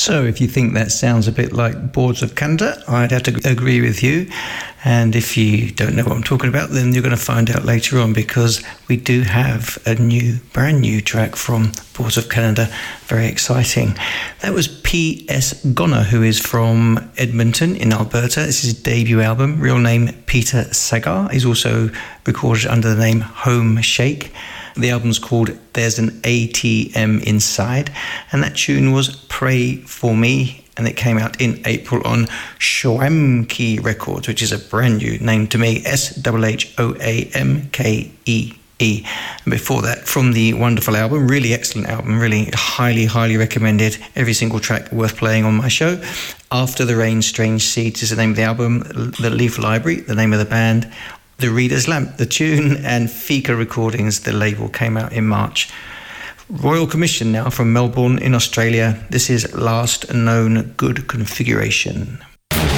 So if you think that sounds a bit like Boards of Canada, I'd have to agree with you. And if you don't know what I'm talking about, then you're going to find out later on, because we do have a brand new track from Boards of Canada. Very exciting. That was P.S. Gonner, who is from Edmonton in Alberta. This is his debut album, real name Peter Sagar. He's also recorded under the name Home Shake. The album's called There's an ATM Inside, and that tune was Pray For Me, and it came out in April on Shwamke Records, which is a brand new name to me, SHOAMKEE. And before that, from the wonderful album, really excellent album, really highly recommended, every single track worth playing on my show. After the Rain, Strange Seeds is the name of the album, The Leaf Library, the name of the band, The Reader's Lamp, the tune, and Fika Recordings, the label, came out in March. Royal Commission now from Melbourne in Australia. This is Last Known Good Configuration.